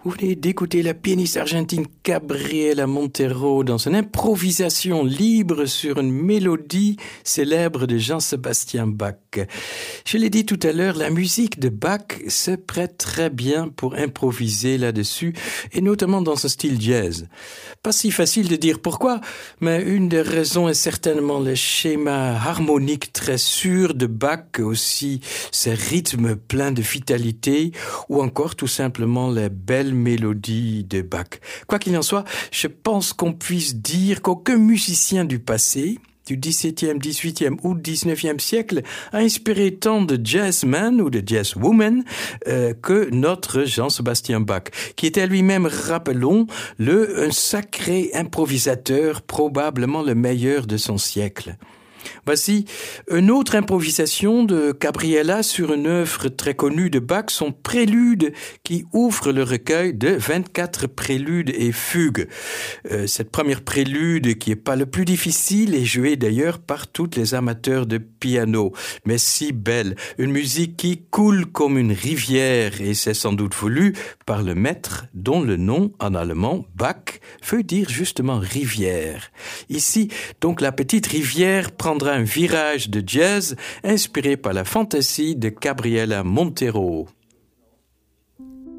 Vous venez d'écouter la pianiste argentine Gabriela Montero dans son improvisation libre sur une mélodie célèbre de Jean-Sébastien Bach. Je l'ai dit tout à l'heure, la musique de Bach se prête très bien pour improviser là-dessus, et notamment dans ce style jazz. Pas si facile de dire pourquoi, mais une des raisons est certainement le schéma harmonique très sûr de Bach, aussi ses rythmes pleins de vitalité, ou encore tout simplement les belles mélodies de Bach. Quoi qu'il en soit, je pense qu'on puisse dire qu'aucun musicien du passé, du XVIIe, XVIIIe ou XIXe siècle, a inspiré tant de jazzmen ou de jazzwomen que notre Jean-Sébastien Bach, qui était lui-même, rappelons, un sacré improvisateur, probablement le meilleur de son siècle. Voici une autre improvisation de Gabriela sur une œuvre très connue de Bach, son prélude qui ouvre le recueil de 24 préludes et fugues. Cette première prélude, qui est pas le plus difficile, est jouée d'ailleurs par tous les amateurs de piano, mais si belle, une musique qui coule comme une rivière, et c'est sans doute voulu par le maître dont le nom en allemand, Bach, veut dire justement rivière. Ici, donc, la petite rivière prendra un virage de jazz inspiré par la fantaisie de Gabriela Montero.